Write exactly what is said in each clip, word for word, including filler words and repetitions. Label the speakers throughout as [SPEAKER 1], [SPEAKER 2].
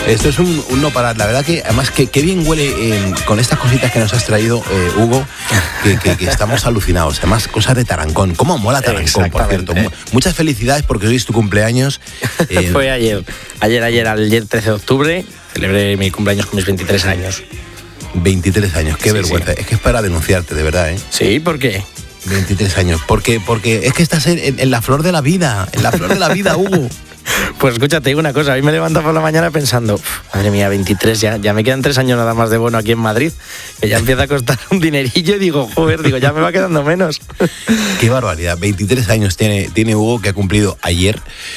[SPEAKER 1] Esto es un, un no parar. La verdad que, además, que, que bien huele eh, con estas cositas que nos has traído, eh, Hugo, que, que, que estamos alucinados. Además, cosas de Tarancón. ¿Cómo mola Tarancón, por cierto? Muchas felicidades porque hoy es tu cumpleaños.
[SPEAKER 2] Eh, Fue ayer. Ayer, ayer, ayer trece de octubre, celebré mi cumpleaños con mis veintitrés años.
[SPEAKER 1] veintitrés años, qué sí, vergüenza. Sí. Es que es para denunciarte, de verdad, ¿eh?
[SPEAKER 2] Sí, ¿por qué?
[SPEAKER 1] veintitrés años. Porque, porque es que estás en, en la flor de la vida. En la flor de la vida, Hugo.
[SPEAKER 2] Pues escucha, te digo una cosa, a mí me levanto por la mañana pensando, madre mía, veintitrés, ya, ya me quedan tres años nada más de bono aquí en Madrid, que ya empieza a costar un dinerillo y digo, joder, digo, ya me va quedando menos.
[SPEAKER 1] Qué barbaridad, veintitrés años tiene, tiene Hugo, que ha cumplido ayer,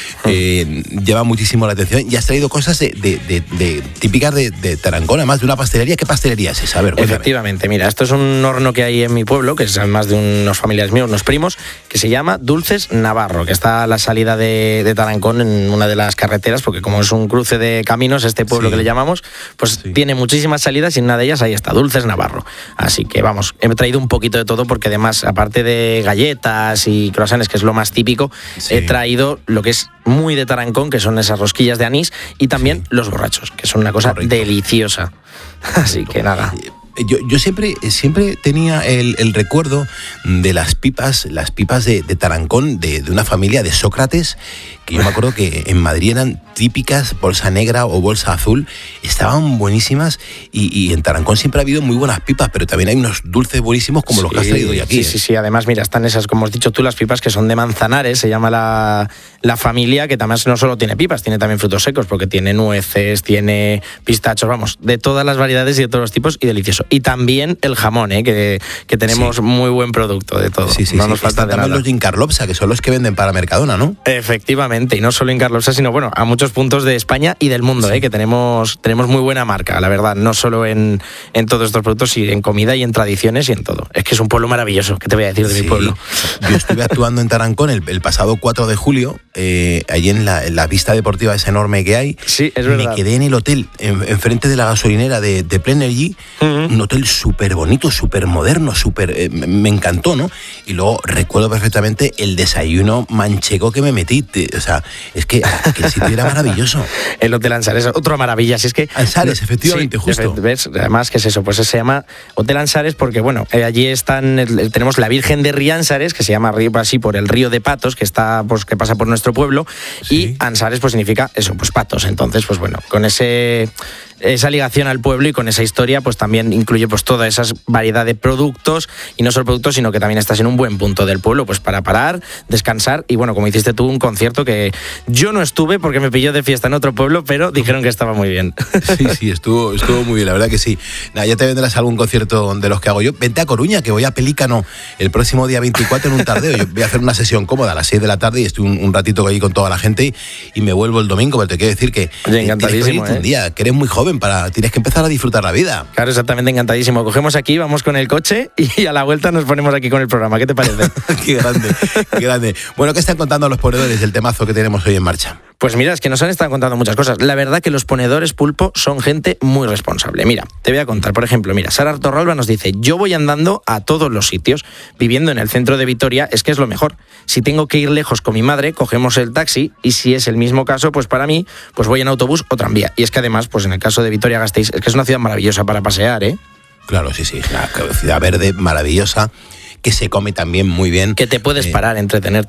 [SPEAKER 1] eh, llama muchísimo la atención y has traído cosas de, de, de, de, típicas de, de Tarancón, además de una pastelería. ¿Qué pastelería es esa? A ver, cuéntame.
[SPEAKER 2] Efectivamente, mira, esto es un horno que hay en mi pueblo, que es además de unos familiares míos, unos primos, que se llama Dulces Navarro, que está a la salida de, de Tarancón en una de las carreteras, porque como es un cruce de caminos, este pueblo sí. que le llamamos, pues sí. tiene muchísimas salidas y en una de ellas ahí está, Dulces Navarro. Así que vamos, he traído un poquito de todo porque además, aparte de galletas y croissants, que es lo más típico, sí. he traído lo que es muy de Tarancón, que son esas rosquillas de anís, y también sí. los borrachos, que son una cosa Correcto. deliciosa. Así Correcto. que nada.
[SPEAKER 1] Yo, yo siempre, siempre tenía el, el recuerdo de las pipas, las pipas de, de Tarancón, de, de una familia de Sócrates, que yo me acuerdo que en Madrid eran típicas, bolsa negra o bolsa azul, estaban buenísimas, y, y en Tarancón siempre ha habido muy buenas pipas, pero también hay unos dulces buenísimos como sí, los que has traído hoy aquí.
[SPEAKER 2] Sí, sí, sí, además, mira, están esas, como has dicho tú, las pipas que son de Manzanares, se llama la, la familia, que también no solo tiene pipas, tiene también frutos secos, porque tiene nueces, tiene pistachos, vamos, de todas las variedades y de todos los tipos, y delicioso. Y también el jamón, ¿eh? que, que tenemos sí. muy buen producto de todo.
[SPEAKER 1] Sí, sí,
[SPEAKER 2] no
[SPEAKER 1] sí.
[SPEAKER 2] nos falta
[SPEAKER 1] Están
[SPEAKER 2] de
[SPEAKER 1] también
[SPEAKER 2] nada.
[SPEAKER 1] los de Incarlopsa, que son los que venden para Mercadona, ¿no?
[SPEAKER 2] Efectivamente, y no solo en Incarlopsa, sino bueno, a muchos puntos de España y del mundo, sí. ¿eh? que tenemos, tenemos muy buena marca, la verdad, no solo en, en todos estos productos, sino en comida y en tradiciones y en todo. Es que es un pueblo maravilloso, ¿qué te voy a decir de sí. mi pueblo?
[SPEAKER 1] Yo estuve actuando en Tarancón el, el pasado cuatro de julio, eh, allí en la, en la pista deportiva esa enorme que hay.
[SPEAKER 2] Sí, es verdad.
[SPEAKER 1] Me quedé en el hotel, en, enfrente de la gasolinera de, de Plenary, uh-huh. un hotel súper bonito, súper moderno, súper, eh, me encantó, ¿no? Y luego recuerdo perfectamente el desayuno manchego que me metí, te, o sea, es que, que el sitio era maravilloso.
[SPEAKER 2] El Hotel Ansares, otra maravilla, si es que...
[SPEAKER 1] Ansares, efectivamente, sí, justo.
[SPEAKER 2] ¿Ves? Además, ¿qué es eso? Pues se llama Hotel Ansares porque, bueno, eh, allí están, eh, tenemos la Virgen de Riansares, que se llama así por el río de Patos, que está, pues, que pasa por nuestro pueblo, sí. y Ansares, pues significa eso, pues patos. Entonces, pues bueno, con ese... esa ligación al pueblo y con esa historia, pues también incluye pues toda esa variedad de productos, y no solo productos, sino que también estás en un buen punto del pueblo, pues para parar, descansar, y bueno, como hiciste tú, un concierto que yo no estuve porque me pilló de fiesta en otro pueblo, pero dijeron que estaba muy bien.
[SPEAKER 1] Sí, sí, estuvo, estuvo muy bien, la verdad que sí. Nada, ya te vendrás a algún concierto de los que hago yo. Vente a Coruña, que voy a Pelícano el próximo día veinticuatro en un tardeo. Yo voy a hacer una sesión cómoda a las seis de la tarde y estoy un, un ratito allí con toda la gente y, y me vuelvo el domingo, pero te quiero decir que
[SPEAKER 2] Oye, encantadísimo,
[SPEAKER 1] eh, un día, que eres muy joven, para tienes que empezar a disfrutar la vida.
[SPEAKER 2] Claro, exactamente, encantadísimo. Cogemos aquí, vamos con el coche y a la vuelta nos ponemos aquí con el programa. ¿Qué te parece?
[SPEAKER 1] Qué grande, qué grande. Bueno, ¿qué están contando los ponedores del temazo que tenemos hoy en marcha?
[SPEAKER 2] Pues mira, es que nos han estado contando muchas cosas. La verdad que los ponedores Pulpo son gente muy responsable. Mira, te voy a contar, por ejemplo, mira, Sara Torralba nos dice: yo voy andando a todos los sitios. Viviendo en el centro de Vitoria es que es lo mejor. Si tengo que ir lejos con mi madre, cogemos el taxi, y si es el mismo caso, pues para mí, pues voy en autobús o tranvía. Y es que además, pues en el caso de Vitoria-Gasteiz, es que es una ciudad maravillosa para pasear, ¿eh?
[SPEAKER 1] Claro, sí, sí, una ciudad verde maravillosa, que se come también muy bien.
[SPEAKER 2] Que te puedes eh, parar, entretenerte